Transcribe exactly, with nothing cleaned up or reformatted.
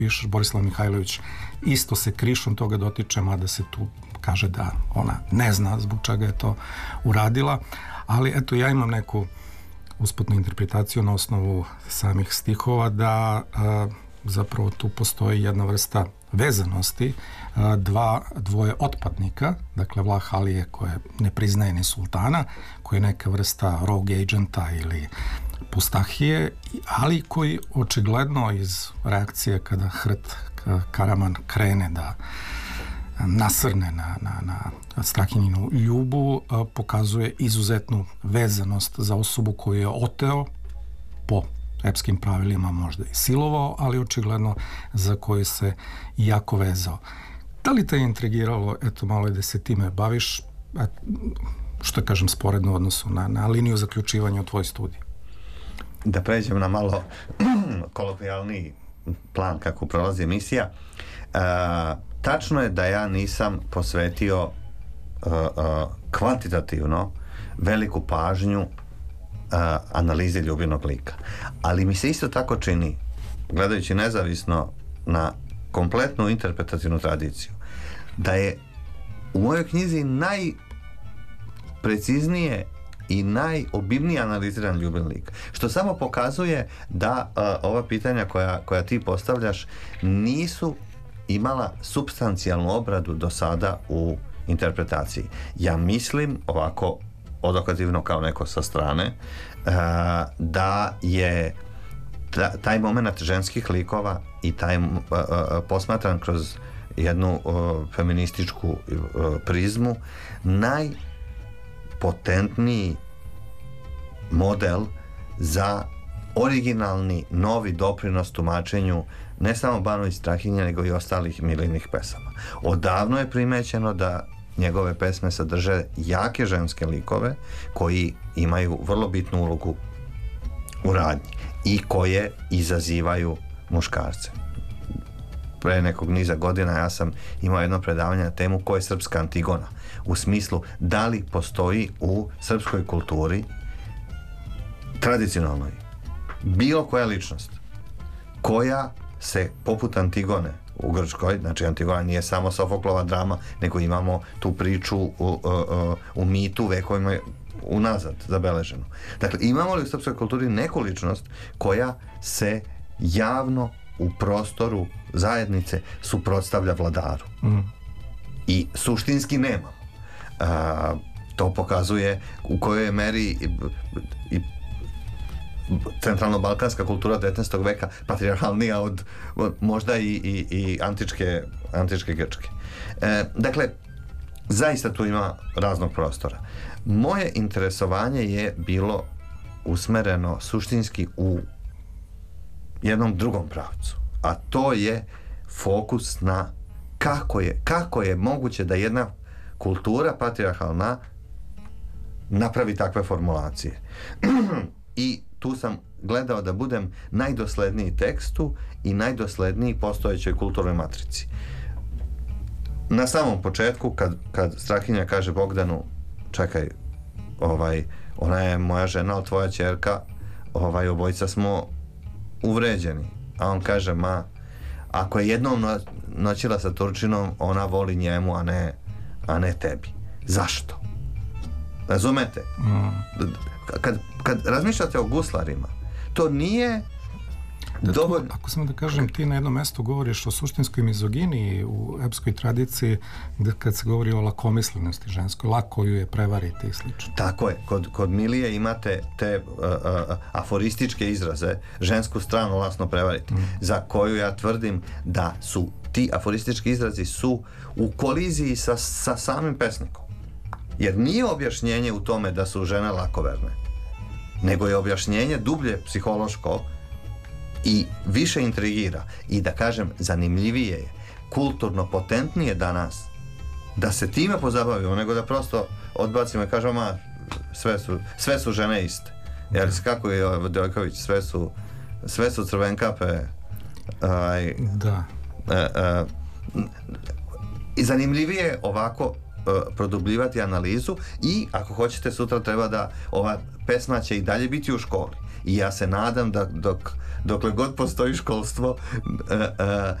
pišeš, Borislav Mihajlović, isto se krišom toga dotiče, mada se tu kaže da ona ne zna zbog čega je to uradila, ali eto, ja imam neku usputnu interpretaciju na osnovu samih stihova da a, zapravo tu postoji jedna vrsta vezanosti a, dva, dvoje otpadnika, dakle Vlah Alije koje ne priznaje ni sultana, koji je neka vrsta rogue agenta ili Pustahije, ali koji očigledno iz reakcije kada Hrt Karaman krene da nasrne na, na, na Strahinjinu Ljubu, pokazuje izuzetnu vezanost za osobu koju je oteo po epskim pravilima, možda i silovao, ali očigledno za koju se jako vezao. Da li te je intrigiralo, eto malo je da se time baviš, što kažem sporedno u odnosu na, na liniju zaključivanja u tvoj studij? Da pređem na malo kolokvijalniji plan kako prolazi emisija. E, tačno je da ja nisam posvetio e, e, kvantitativno veliku pažnju e, analizi Ljubinog lika. Ali mi se isto tako čini, gledajući nezavisno na kompletnu interpretativnu tradiciju, da je u mojoj knjizi najpreciznije i najobimnije analiziran Ljubin lik, što samo pokazuje da uh, ova pitanja koja, koja ti postavljaš nisu imala supstancijalnu obradu do sada u interpretaciji. Ja mislim, ovako odokativno kao neko sa strane, uh, da je ta, taj moment ženskih likova i taj uh, uh, posmatran kroz jednu uh, feminističku uh, prizmu naj potentniji model za originalni novi doprinos tumačenju ne samo Banu i Strahinje, nego i ostalih Milinih pesama. Odavno je primećeno da njegove pesme sadrže jake ženske likove koji imaju vrlo bitnu ulogu u radnji i koje izazivaju muškarce. Pre nekog niza godina ja sam imao jedno predavanje na temu ko je srpska Antigona, u smislu da li postoji u srpskoj kulturi tradicionalnoj bilo koja ličnost koja se poput Antigone u Grčkoj, znači Antigona nije samo Sofoklova drama, nego imamo tu priču u, u, u, u mitu vekovima unazad zabeleženu. Dakle, imamo li u srpskoj kulturi neku ličnost koja se javno u prostoru zajednice suprotstavlja vladaru? Mm. I suštinski nemamo. A, to pokazuje u kojoj meri i, i centralno-balkanska kultura devetnaestog veka patrijarhalnija od, od možda i, i, i antičke, antičke Grčke. E, dakle, zaista tu ima raznog prostora. Moje interesovanje je bilo usmereno suštinski u jednom drugom pravcu, a to je fokus na kako je, kako je moguće da jedna kultura patrijarhalna napravi takve formulacije. I tu sam gledao da budem najdosledniji tekstu i najdosledniji postojećoj kulturnoj matrici. Na samom početku, kad, kad Strahinja kaže Bogdanu, čekaj, ovaj, ona je moja žena, ali tvoja ćerka, ovaj, obojica smo uvređeni. A on kaže, ma, ako je jednom no, noćila sa Turčinom, ona voli njemu, a ne, a ne tebi. Zašto? Razumete? Mm. Kad, kad razmišljate o guslarima, to nije da dovoljno... Ako samo da kažem, ti na jednom mjestu govoriš o suštinskoj mizoginiji u epskoj tradiciji, gde kad se govori o lakomislenosti ženskoj, lako ju je prevariti i slično. Tako je. Kod, kod Milije imate te uh, uh, aforističke izraze, žensku stranu lasno prevariti, mm. za koju ja tvrdim da su ti aforistički izrazi su u koliziji sa, sa samim pesnikom. Jer nije objašnjenje u tome da su žene lakoverne, nego je objašnjenje dublje psihološko i više intrigira i, da kažem, zanimljivije je, kulturno potentnije danas da se time pozabavimo, nego da prosto odbacimo i kažemo, ma, sve su, sve su žene iste. Jer kako je Dojković, sve su sve su crvenkape. Aj, da. A, a, i zanimljivije je ovako produbljivati analizu i ako hoćete sutra treba da ova pesma će i dalje biti u školi i ja se nadam da dok, dokle god postoji školstvo, e, e,